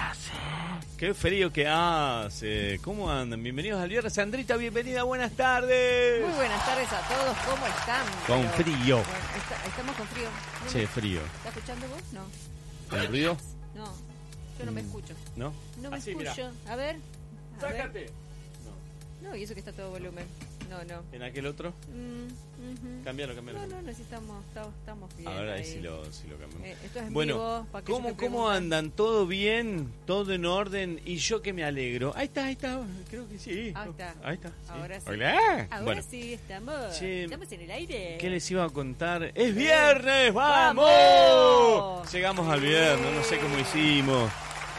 hace? Qué frío que hace. ¿Cómo andan? Bienvenidos al viernes. Sandrita, bienvenida, buenas tardes. Muy buenas tardes a todos, ¿cómo están? Con frío. Bueno, estamos con frío. ¿No Che, frío. ¿Estás escuchando vos? No. ¿El ruido? No, yo no me escucho. ¿No? No me Así, escucho. A ver. A ver. ¡Sácate! No, y eso que está todo volumen. No. ¿En aquel otro? Cambialo. No, estamos bien. A ver, ahí ahí. si lo cambiamos. Esto es en Bueno, vivo, para aquellos que ¿cómo preguntan. andan? ¿Todo bien? ¿Todo en orden? Y yo que me alegro. Ahí está. Creo que sí. Ahí está. Sí. Ahora sí. Hola. Ahora Bueno, sí, estamos Che, en el aire. ¿qué les iba a contar? ¡Es viernes! ¡Vamos! ¡Vamos! Llegamos al viernes, no sé cómo hicimos.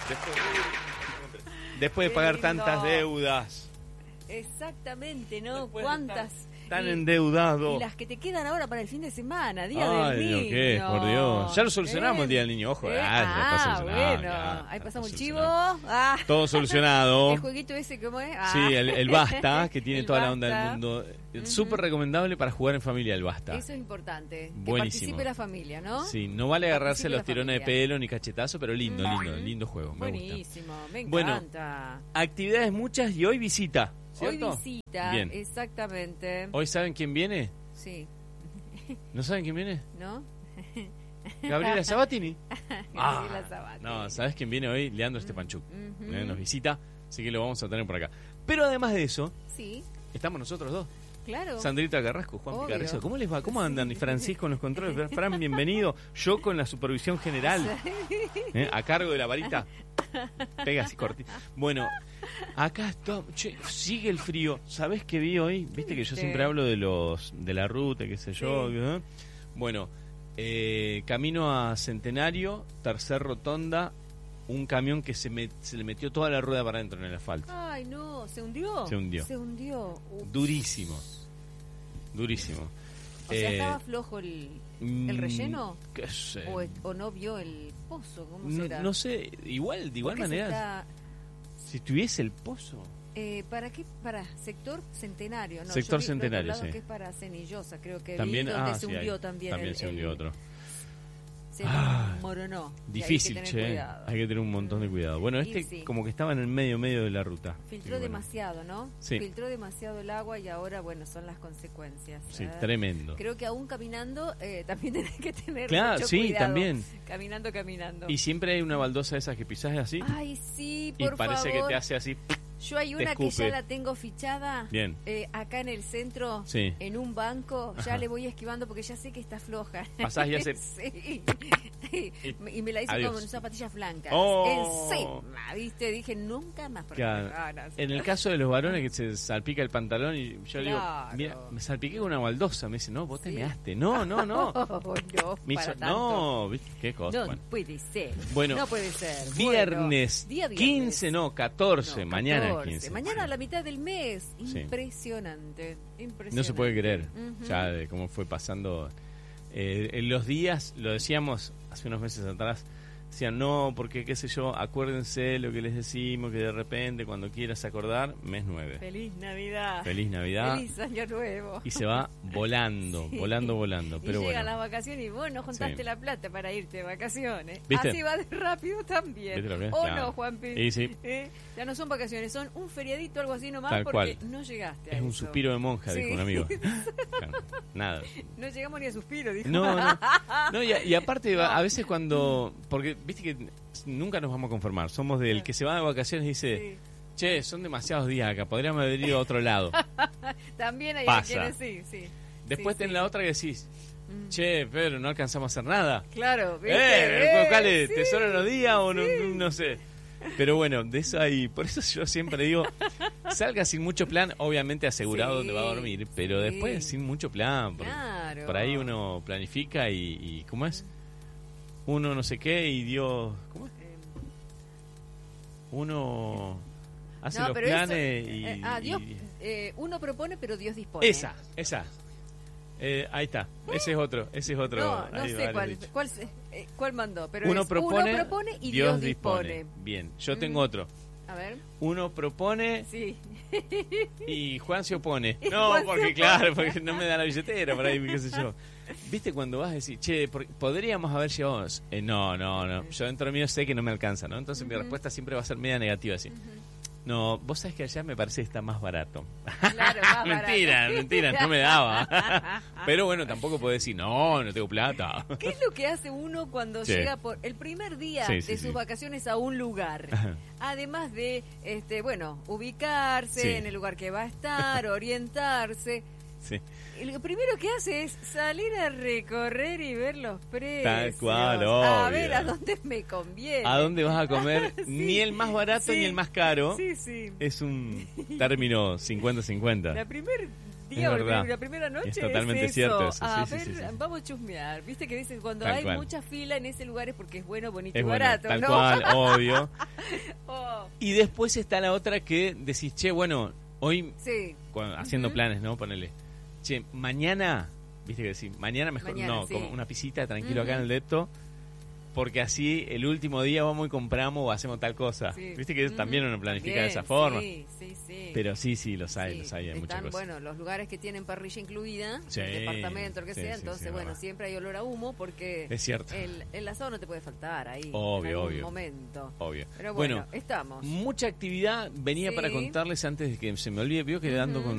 Después de Qué pagar lindo. tantas deudas. Exactamente, ¿no? Después de ¿Cuántas? Tan Y endeudado. las que te quedan ahora para el fin de semana, Día Ay, del Niño. Dios, ¿qué es? Por Dios. Ya lo solucionamos el Día del Niño, ojo. Ya está solucionado. Bueno. ya Ahí está pasamos el chivo. solucionado. Todo solucionado. El jueguito ese, ¿cómo es? Sí, el Basta, que tiene El toda la onda Basta. del mundo. Súper recomendable para jugar en familia el Basta. Eso es importante. Que Buenísimo. participe la familia, ¿no? Sí, no vale agarrarse Participe los la tirones de familia. pelo ni cachetazo, pero lindo juego. Me gusta. Buenísimo, me Bueno, encanta. Actividades muchas y hoy visita, Hoy ¿cierto? visita, Bien. exactamente. ¿Hoy saben quién viene? Sí, ¿No saben quién viene? ¿no? Gabriela Sabatini. Gabriela Sabatini. No, ¿sabes quién viene hoy? Leandro Stepanchuk. Ujú. Nos visita, así que lo vamos a tener por acá. Pero además de eso, Sí, estamos nosotros dos. claro. Sandrita Carrasco, Juan Obvio. Picarrizo. ¿Cómo les va? ¿Cómo andan? Y Francisco en los controles. Fran, bienvenido. Yo con la supervisión general. A cargo de la varita. Pega así cortito. Bueno, acá está. Che, sigue el frío. ¿Sabés qué vi hoy? Viste que yo siempre hablo de la ruta, qué sé yo. Sí. ¿Eh? Bueno, camino a Centenario, tercer rotonda. Un camión que se le metió toda la rueda para adentro en el asfalto. Ay, no, ¿se hundió? Se hundió. Se hundió. Ups. Durísimo. O sea, ¿estaba flojo el relleno? ¿Qué sé? ¿O no vio el pozo? ¿Cómo será? No sé, de igual ¿Por qué manera, si tuviese el pozo. ¿Para qué? Para sector Centenario. No, Sector yo vi Centenario, por otro lado sí. que es para Cenillosa, creo que También, vi donde se sí, hundió ahí. también. Se hundió otro. Se moronó. Difícil, y hay que tener che. cuidado. Hay que tener un montón de cuidado. Bueno, Y sí. como que estaba en el medio de la ruta. Filtró Y bueno, demasiado, ¿no? Sí. Filtró demasiado el agua y ahora, bueno, son las consecuencias. Sí, tremendo. Creo que aún caminando también tenés que tener Claro, mucho sí, cuidado. también. Caminando. Y siempre hay una baldosa de esas que pisás así Ay, sí, y por parece favor. que te hace así. Yo hay una que escupe. ya la tengo fichada. Bien. Acá en el centro, Sí. en un banco, ya Ajá. le voy esquivando porque ya sé que está floja. Pasás y hace. Sí. Y me la hice Adiós. con zapatillas blancas. Oh. Encima, ¿viste? Dije, nunca más. porque Claro. me ganas. En el caso de los varones que se salpica el pantalón y yo le digo, Claro. mira, me salpiqué con una baldosa. Me dice, no, vos te Sí. measte. No. Oh, no, Me para hizo, tanto. no, ¿viste? Qué cosa. No Bueno. puede ser. Bueno, no puede ser. Viernes, Bueno, día viernes. 15, no, 14, No, mañana 14. 15. Mañana a la mitad del mes. Sí. Impresionante. No se puede creer Ujú. ya de cómo fue pasando en los días, lo decíamos hace unos meses atrás, decían no, porque qué sé yo, acuérdense lo que les decimos, que de repente cuando quieras acordar, mes 9. Feliz Navidad. Feliz Navidad. Feliz Año Nuevo. Y se va volando, Sí. volando. Pero y llegan bueno, las vacaciones y vos no juntaste Sí. la plata para irte de vacaciones. ¿Viste? Así va de rápido también. ¿Viste lo que es? ¿O Claro. no, Juanpi? Y sí. Ya no son vacaciones, son un feriadito algo así nomás Tal porque cual. no llegaste a es un eso. suspiro de monja, Sí. dijo un amigo. Claro, nada. No llegamos ni a suspiro, dijo. No, y aparte a veces cuando, porque viste que nunca nos vamos a conformar, somos del que se va de vacaciones y dice, Sí. che, son demasiados días acá, podríamos haber ido a otro lado. También hay Pasa. quienes sí. Después Sí, tenés sí. la otra que decís, che, Pedro, no alcanzamos a hacer nada. Claro, ¿viste? ¿Cuál es? Sí, ¿Te sobran los días o no, sí. no sé? Pero bueno, de eso hay, por eso yo siempre digo, salga sin mucho plan, obviamente asegurado Sí, dónde va a dormir, pero sí. después sin mucho plan, porque Claro. por ahí uno planifica y ¿cómo es? Uno no sé qué y Dios, ¿cómo es? Uno hace No, los pero planes eso, y... Dios, uno propone, pero Dios dispone. Esa. Ahí está, ese es otro. No Hay sé varios cuál, dichos. cuál mandó, pero Uno es propone, uno propone y Dios dispone. Bien, yo tengo otro. A ver. Uno propone Sí. y Juan se opone. Y No, Juan se porque opone. claro, porque no me da la billetera por ahí, qué sé yo. ¿Viste cuando vas a decir, che, podríamos haber llevado? No. Yo dentro mío sé que no me alcanza, ¿no? Entonces mi respuesta siempre va a ser media negativa, así. No, vos sabés que allá me parece que está más barato. Claro, más Mentira, no me daba. Pero bueno, tampoco puedo decir, no tengo plata. ¿Qué es lo que hace uno cuando Sí. llega por el primer día Sí, de sí, sus sí. vacaciones a un lugar? Ajá. Además de, ubicarse Sí. en el lugar que va a estar, orientarse. Sí. Y lo primero que hace es salir a recorrer y ver los precios. Tal cual, A obvio. ver a dónde me conviene. ¿A dónde vas a comer? Sí. Ni el más barato Sí. ni el más caro. Sí. Es un término 50-50. La primer Es día o verdad. la primera noche Es totalmente eso. cierto eso, A sí, ver, sí. vamos a chusmear. Viste que dicen cuando Tal hay cual. mucha fila en ese lugar es porque es bueno, bonito Es y bueno, barato, tal ¿no? cual, obvio. Oh, Y después está la otra que decís, che, bueno, hoy sí. haciendo Ujú. planes, ¿no? Ponele. Che, mañana, viste que decís, mañana mejor, Mañana, no, sí. como una pisita tranquilo acá en Ujú. el Depto, porque así el último día vamos y compramos o hacemos tal cosa. Sí. Viste que Ujú. también uno planifica de esa También, forma. Sí. Pero sí, los hay, Sí, hay muchas están, cosas. bueno, los lugares que tienen parrilla incluida, Sí, el departamento, lo que sí, sea, sí, entonces, sí, bueno, verdad. siempre hay olor a humo porque Es cierto. el asado no te puede faltar ahí Obvio, en algún obvio. momento. Obvio. Pero bueno, estamos. mucha actividad venía Sí. para contarles antes de que se me olvide. Veo que ando Ujú.